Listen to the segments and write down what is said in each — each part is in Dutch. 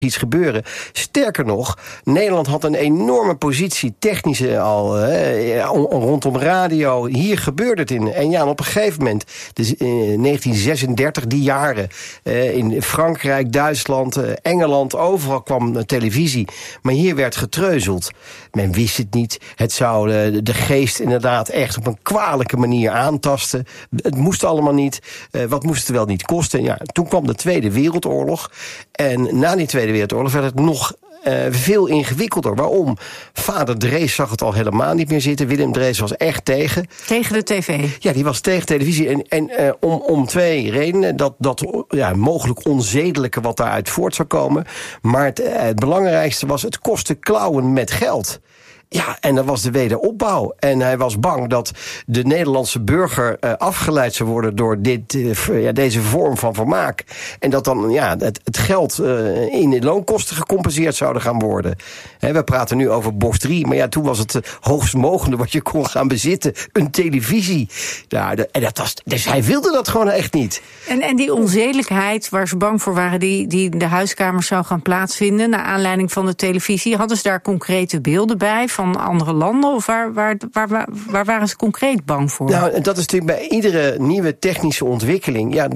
iets gebeuren. Sterker nog, Nederland had een enorme positie, technische al, rondom radio. Hier gebeurde het in. En ja, op een gegeven moment, dus in 1936, die jaren, in Frankrijk, Duitsland, Engeland, overal kwam televisie. Maar hier werd getreuzeld. Men wist het niet. Het zou de geest inderdaad echt op een kwalijke manier aantasten. Het moest allemaal niet. Wat moest het wel niet kosten? Ja, toen kwam de Tweede Wereldoorlog. En na die Tweede Wereldoorlog werd het nog veel ingewikkelder. Waarom? Vader Drees zag het al helemaal niet meer zitten. Willem Drees was echt tegen. Tegen de tv? Ja, die was tegen televisie. En om twee redenen. Dat mogelijk onzedelijke wat daaruit voort zou komen. Maar het belangrijkste was, het kostte klauwen met geld. Ja, en dat was de wederopbouw. En hij was bang dat de Nederlandse burger afgeleid zou worden door deze vorm van vermaak. En dat dan het geld in de loonkosten gecompenseerd zouden gaan worden. We praten nu over box 3, maar ja, toen was het hoogst mogende wat je kon gaan bezitten. Een televisie. Ja, dus hij wilde dat gewoon echt niet. En die onzedelijkheid waar ze bang voor waren, die in de huiskamer zou gaan plaatsvinden, naar aanleiding van de televisie, hadden ze daar concrete beelden bij van andere landen? Of waar waren ze concreet bang voor? Nou, dat is natuurlijk bij iedere nieuwe technische ontwikkeling. Ja,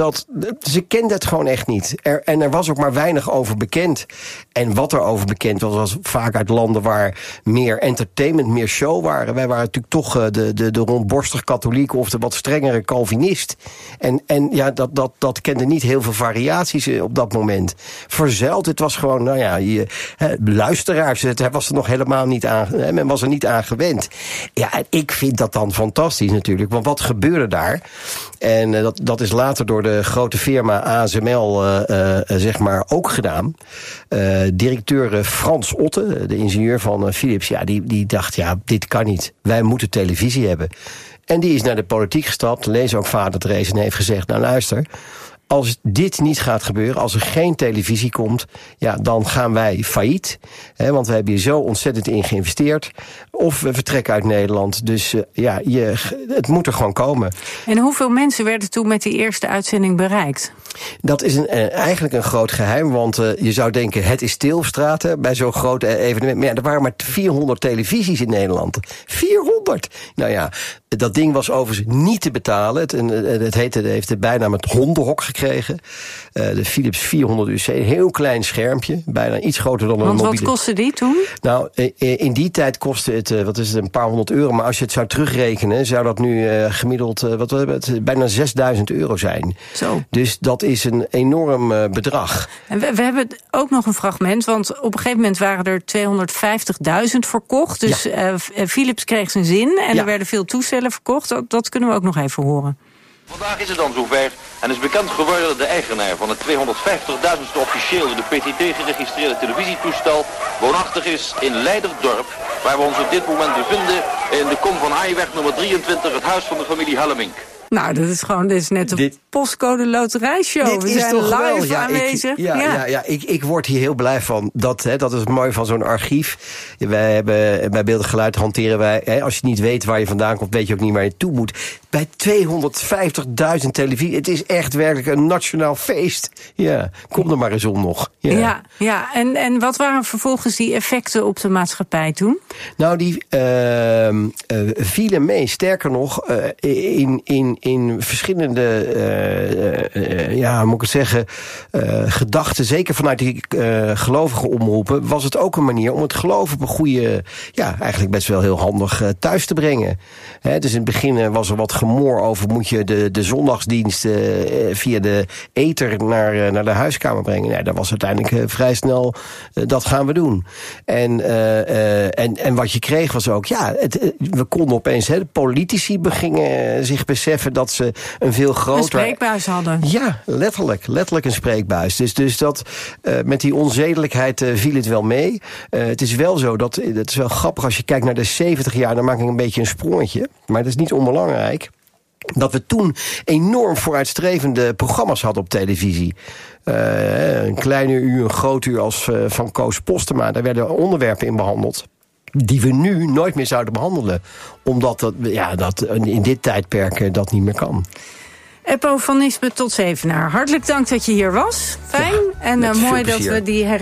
ze kenden het gewoon echt niet. Er was ook maar weinig over bekend. En wat er over bekend was vaak uit landen waar meer entertainment, meer show waren. Wij waren natuurlijk toch de rondborstig katholiek of de wat strengere Calvinist. En ja, dat kende niet heel veel variaties op dat moment. Verzuild, het was gewoon, luisteraars, het was er nog helemaal niet aan. Men was er niet aan gewend. Ja, en ik vind dat dan fantastisch natuurlijk. Want wat gebeurde daar? En dat is later door de grote firma ASML ook gedaan. Directeur Frans Otte, de ingenieur van Philips, die dacht, dit kan niet. Wij moeten televisie hebben. En die is naar de politiek gestapt, lees ook vader Drees, en heeft gezegd, nou luister, als dit niet gaat gebeuren, als er geen televisie komt, dan gaan wij failliet. Want we hebben hier zo ontzettend in geïnvesteerd. Of we vertrekken uit Nederland. Dus het moet er gewoon komen. En hoeveel mensen werden toen met die eerste uitzending bereikt? Dat is eigenlijk een groot geheim, want je zou denken, het is stil op straat bij zo'n groot evenement. Maar er waren maar 400 televisies in Nederland. 400! Nou ja, dat ding was overigens niet te betalen. Het heeft de bijnaam het hondenhok gekregen. De Philips 400 UC, een heel klein schermpje. Bijna iets groter dan een mobiele. Want wat kostte die toen? Nou, in die tijd kostte het, een paar €100. Maar als je het zou terugrekenen, zou dat nu gemiddeld, bijna €6.000 zijn. Zo. Dus dat is een enorm bedrag. En we hebben ook nog een fragment, want op een gegeven moment waren er 250.000 verkocht. Dus Philips kreeg zijn zin en er werden veel toestellen verkocht. Dat kunnen we ook nog even horen. Vandaag is het dan zover en is bekend geworden dat de eigenaar van het 250.000ste officieel in de PTT geregistreerde televisietoestel woonachtig is in Leiderdorp, waar we ons op dit moment bevinden in de Kom van Haaiweg nummer 23, het huis van de familie Hellemink. Nou, dit is net een postcode loterijshow. We zijn live aanwezig. Ik word hier heel blij van. Dat is mooi van zo'n archief. Wij hebben bij Beeld en Geluid hanteren wij, als je niet weet waar je vandaan komt, weet je ook niet waar je toe moet. Bij 250.000 televisie. Het is echt werkelijk een nationaal feest. Ja, kom er maar eens om nog. Ja. En wat waren vervolgens die effecten op de maatschappij toen? Nou, die vielen mee. Sterker nog, in verschillende, moet ik het zeggen, gedachten, zeker vanuit die gelovige omroepen, was het ook een manier om het geloof op een goede, eigenlijk best wel heel handig thuis te brengen. Dus in het begin was er wat gemoor over, moet je de zondagsdienst via de ether naar de huiskamer brengen. Ja, dat was uiteindelijk vrij snel, dat gaan we doen. En wat je kreeg was ook, we konden opeens, de politici begingen zich beseffen dat ze een veel groter... Een spreekbuis hadden. Ja, letterlijk een spreekbuis. Dus dat met die onzedelijkheid viel het wel mee. Het is wel zo, het is wel grappig als je kijkt naar de 70 jaar, dan maak ik een beetje een sprongetje. Maar dat is niet onbelangrijk. Dat we toen enorm vooruitstrevende programma's hadden op televisie. Een kleine uur, een groot uur als van Koos Postema. Daar werden onderwerpen in behandeld die we nu nooit meer zouden behandelen. Omdat dat in dit tijdperk dat niet meer kan. Eppo van Nispen tot Zevenaar. Hartelijk dank dat je hier was. Fijn. En mooi dat we die